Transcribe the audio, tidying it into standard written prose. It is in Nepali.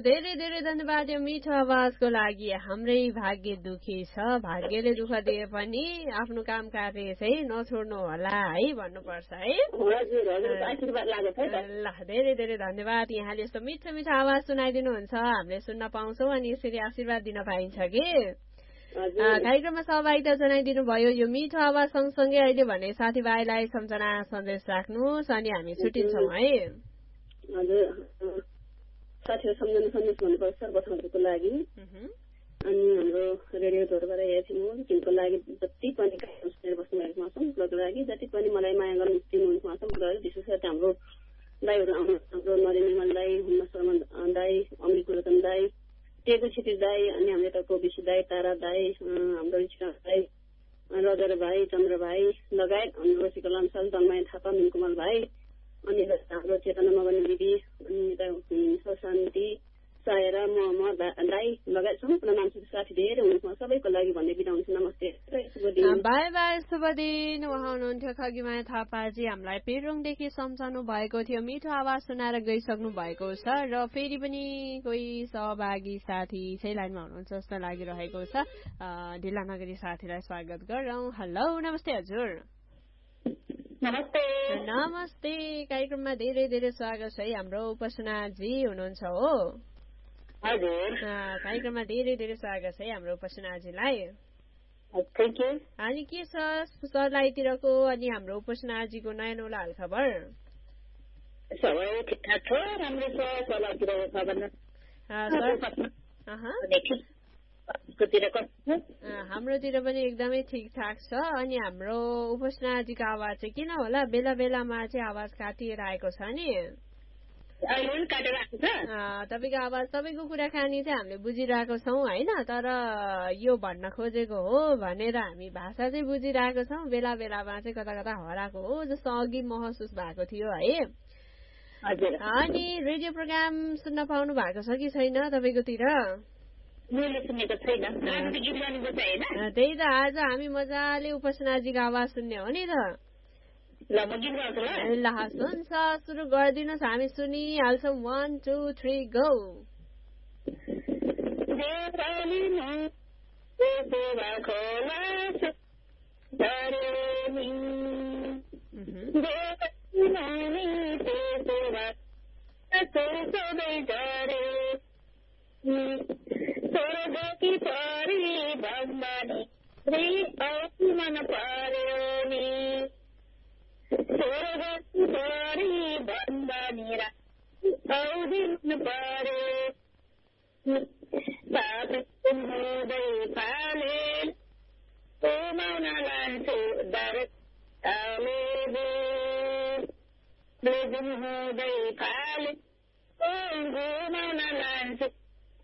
धेरै धेरै धन्यवाद यो मिठो आवाजको लागि। हाम्रै भाग्य दुखी छ, भाग्यले दुःख दिए पनि आफ्नो काम कार्य चाहिँ नछोड्नु होला है भन्नुपर्छ है। ल धेरै धेरै धन्यवाद। यहाँले यस्तो मिठो मिठो आवाज सुनाइदिनुहुन्छ, हामीले सुन्न पाउँछौँ अनि यसरी आशीर्वाद दिन पाइन्छ कि। कार्यक्रममा सहभागिता जनाइदिनु भयो। यो मिठो आवाज सँगसँगै अहिले भने साथीभाइलाई सम्झना सन्देश राख्नुहोस् अनि हामी छुट्टिन्छौँ है। साथीहरू सम्झना सन्देश भन्नुपर्छ सर्वप्रथमको लागि अनि हाम्रो रेडियो धोरबाट हेर्छौँ तिनको लागि जति पनि कार्यक्रम बस्नुभएको उहाँको लागि जति पनि मलाई माया गर्नु दिनुहुन्छ उहाँको लागि विशेष गरी हाम्रो दाईहरू आउनु हाम्रो नरेन्द्र निमल दाई, हुम्मा शर्मा दाई, अमृत कुलतन दाई, टेको छेत्री दाई अनि हाम्रो यता कोबिसी दाई, तारा दाई, हाम्रो रिचिका दाई, रजर भाइ, चन्द्र भाइ लगायत हाम्रो शिकल अनुसार जन्माया थापा, मिनकुमल भाइ अनि हाम्रो चेतना मगन दिदी अनि यता शान्ति सायरा म दाई लगायत सम्पूर्ण मान्छे साथी धेरै हुनुहुन्छ सबैको लागि भन्दै बिदा हुन्छ। नमस्ते, बाई बाई, शुभ दिन। उहाँ हुनुहुन्थ्यो खगीमाया थापाजी, हामीलाई पेरुङदेखि सम्झाउनु भएको थियो, मिठो आवाज सुनाएर गइसक्नु भएको छ र फेरि पनि कोही सहभागी साथी चाहिँ लाइनमा हुनुहुन्छ जस्तो लागिरहेको छ। ढिला नगरी साथीलाई स्वागत गरौँ। हेलो, नमस्ते हजुर। नमस्ते। नमस्ते, कार्यक्रममा धेरै धेरै स्वागत छ है। हाम्रो उपासनाजी हुनुहुन्छ हो? हजुर। कार्यक्रममा धेरै धेरै स्वागत छ है हाम्रो उपासनाजीलाई। Thank you. अनि के छ सरलाईतिरको अनि हाम्रो उपासनाजीको नयाँ नौला हालखबर? सबै ठिकठाक छ, राम्रो छ। सरलाईतिरको खबर हाम्रोतिर पनि एकदमै ठिकठाक छ। अनि हाम्रो उपासनाजीको आवाज चाहिँ किन होला बेला बेलामा चाहिँ आवाज काटिएर आएको छ नि? तपाईँको आवाज, तपाईँको कुराकानी चाहिँ हामीले बुझिरहेको छौँ होइन, तर यो भन्न खोजेको हो भनेर हामी भाषा चाहिँ बुझिरहेको छौँ, बेला बेलामा चाहिँ कता कता हराएको हो जस्तो अघि महसुस भएको थियो है। अनि रेडियो प्रोग्राम सुन्न पाउनु भएको छ कि छैन तपाईँकोतिर? त्यही त, आज हामी मजाले उपासनाजीको आवाज सुन्ने हो नि त। ल हुन्छ, सुरु गरिदिनुहोस्, हामी सुनिहाल्छौँ। 1 2 3 गो। मन पर्यो नि परी भन्दानी औदिनु पर्यो हुँदै फाले ओमाउन लान्छु दर हुँदै फाले घुमाउन लान्छु